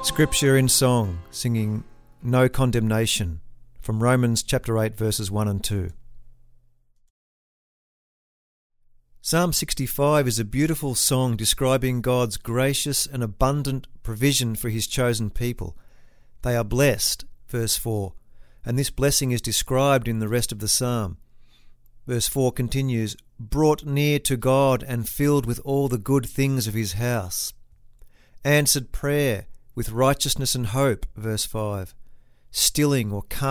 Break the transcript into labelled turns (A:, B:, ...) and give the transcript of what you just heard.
A: Scripture in song, singing No Condemnation from Romans chapter 8 verses 1 and 2. Psalm 65 is a beautiful song describing God's gracious and abundant provision for his chosen people. They are blessed, verse 4, and this blessing is described in the rest of the psalm. Verse 4 continues, brought near to God and filled with all the good things of his house. Answered prayer with righteousness and hope, verse 5. Stilling or calming